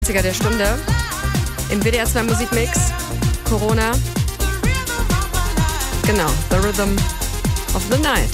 Klassiker der Stunde. Im WDR 2 Musikmix. Corona. Genau, The Rhythm of the Night.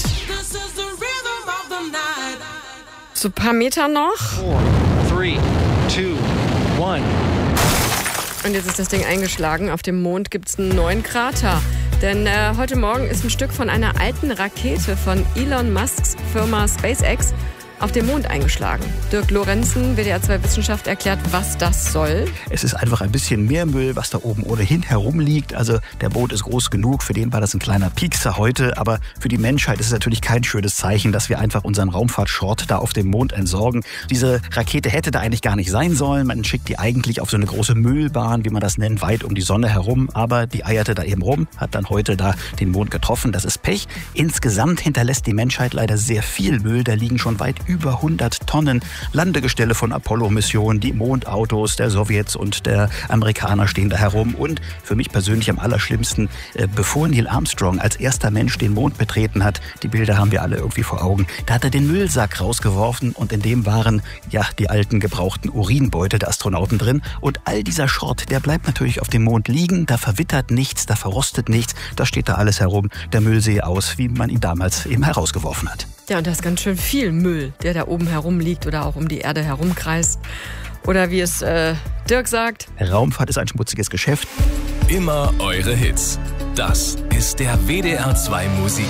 So ein paar Meter noch. 4, 3, 2, 1. Und jetzt ist das Ding eingeschlagen. Auf dem Mond gibt es einen neuen Krater. Denn heute Morgen ist ein Stück von einer alten Rakete von Elon Musks Firma SpaceX auf dem Mond eingeschlagen. Dirk Lorenzen, WDR 2 Wissenschaft, erklärt, was das soll. Es ist einfach ein bisschen mehr Müll, was da oben ohnehin herumliegt. Also der Mond ist groß genug, für den war das ein kleiner Piekser heute. Aber für die Menschheit ist es natürlich kein schönes Zeichen, dass wir einfach unseren Raumfahrtschrott da auf dem Mond entsorgen. Diese Rakete hätte da eigentlich gar nicht sein sollen. Man schickt die eigentlich auf so eine große Müllbahn, wie man das nennt, weit um die Sonne herum. Aber die eierte da eben rum, hat dann heute da den Mond getroffen. Das ist Pech. Insgesamt hinterlässt die Menschheit leider sehr viel Müll. Da liegen schon weit über 100 Tonnen Landegestelle von Apollo-Missionen, die Mondautos der Sowjets und der Amerikaner stehen da herum. Und für mich persönlich am allerschlimmsten, bevor Neil Armstrong als erster Mensch den Mond betreten hat, die Bilder haben wir alle irgendwie vor Augen, da hat er den Müllsack rausgeworfen und in dem waren ja die alten gebrauchten Urinbeute der Astronauten drin. Und all dieser Schrott, der bleibt natürlich auf dem Mond liegen, da verwittert nichts, da verrostet nichts, da steht da alles herum. Der Müll sehe aus, wie man ihn damals eben herausgeworfen hat. Ja, und da ist ganz schön viel Müll, der da oben herumliegt oder auch um die Erde herumkreist. Oder wie es Dirk sagt: Raumfahrt ist ein schmutziges Geschäft. Immer eure Hits. Das ist der WDR 2 Musik.